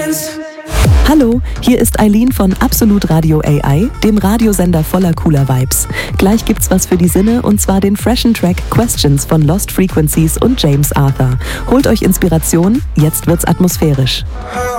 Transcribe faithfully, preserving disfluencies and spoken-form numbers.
Hallo, hier ist Eileen von Absolut Radio A I, dem Radiosender voller cooler Vibes. Gleich gibt's was für die Sinne und zwar den freshen Track Questions von Lost Frequencies und James Arthur. Holt euch Inspiration, jetzt wird's atmosphärisch.